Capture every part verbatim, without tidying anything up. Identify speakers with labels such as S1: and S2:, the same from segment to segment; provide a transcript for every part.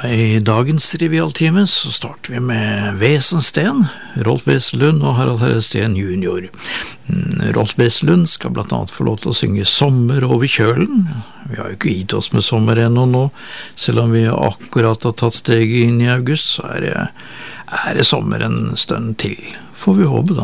S1: I dagens trivialtime så starter vi med Wesensten, Rolf Wesenlund og Harald Herresten junior. Rolf Wesenlund skal blant annet få lov til å synge Sommer over kjølen. Vi har jo ikke gitt oss med sommer ennå nå, selv om vi akkurat har tatt steget inn i august, så er det, er det sommer en stund til, får vi håpe da.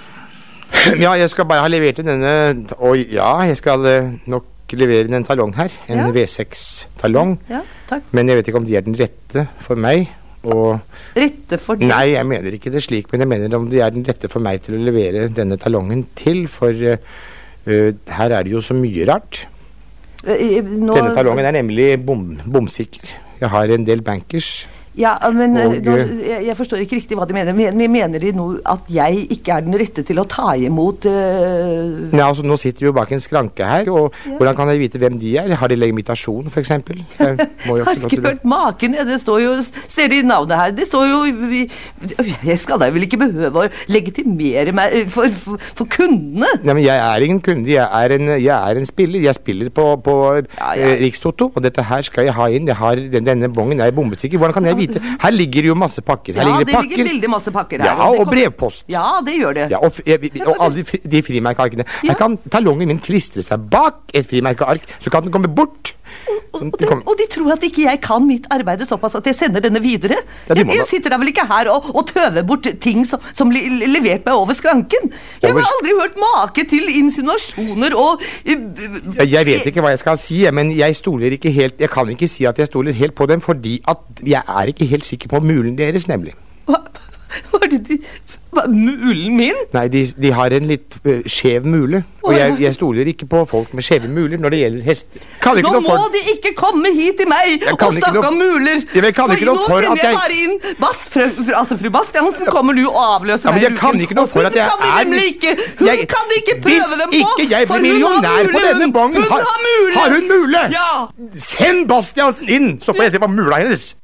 S2: Ja, jeg skal bare ha levert denne, og ja, jeg skal nok levere en talong her, en ja. V seks talong,
S3: ja, takk.
S2: Men jeg vet ikke om de er den rette for meg. Og
S3: rette for deg?
S2: Nei, jeg mener ikke det slik, men jeg mener om de er den rette for meg til å levere denne talongen til, for uh, uh, her er det jo så mye rart.
S3: Uh, nå...
S2: Denne talongen er nemlig bom, bomsikker. Jeg har en del bankers.
S3: Ja, men
S2: og,
S3: nå, jeg, jeg forstår ikke riktig hva de mener. Men, mener de nå at jeg ikke er den rette til å ta imot uh...
S2: Nei, altså nå sitter de jo bak en skranke her, og ja. Hvordan kan jeg vite hvem de er? Har de legitimasjon, for eksempel? Jeg må jo
S3: har ikke hørt maken. Det står jo, ser de navnet her, det står jo vi, jeg skal da vel ikke behøve å legitimere meg for, for, for kundene?
S2: Nei, men jeg er ingen kunde, jeg er en, jeg er en spiller. Jeg spiller på, på ja, ja. Eh, Rikstoto, og dette her skal jeg ha inn. Jeg har, denne bongen er bombesikker. Hvordan kan jeg vite? Her ligger jo masse pakker. Her
S3: ja,
S2: ligger
S3: det
S2: pakker.
S3: ligger veldig masse pakker her.
S2: Ja, og, og brevpost.
S3: Ja, det gjør det.
S2: Ja, og, og alle de, de frimerkearkene. Ja. Her kan talongen min klistre seg bak et frimerkeark, så kan den komme bort.
S3: Og, og, de, og de tror at ikke jeg kan mitt arbeide såpass at jeg sender denne videre.
S2: Ja,
S3: jeg, jeg sitter da vel ikke her og, og tøver bort ting som, som li, levert meg over skranken. Jeg har aldri hørt make til insinuasjoner og... Uh,
S2: jeg vet ikke hva jeg skal si, men jeg stoler ikke helt, jeg kan ikke si at jeg stoler helt på dem, fordi at jeg er ikke helt sikker på mulen deres, nemlig.
S3: Hva, hva er det de... Hva, mulen min?
S2: Nei, de, de har en litt uh, skjev mule, og jeg, jeg stoler ikke på folk med skjeve muler når det gjelder hester.
S3: Nå må for... de ikke komme hit til meg og snakke om muler!
S2: Jeg kan
S3: så
S2: ikke
S3: nå
S2: for
S3: sender jeg
S2: jeg...
S3: bare inn Bas, fru, altså fru Bastiansen kommer nå og avløser
S2: ja, men jeg kan ikke noe for at jeg er...
S3: Ikke. Hun jeg... kan ikke prøve dem på!
S2: Hvis ikke jeg blir millionær på denne bongen,
S3: hun
S2: har,
S3: har mule!
S2: Har hun mule?
S3: Ja!
S2: Send Bastiansen inn, så får jeg se på mula hennes!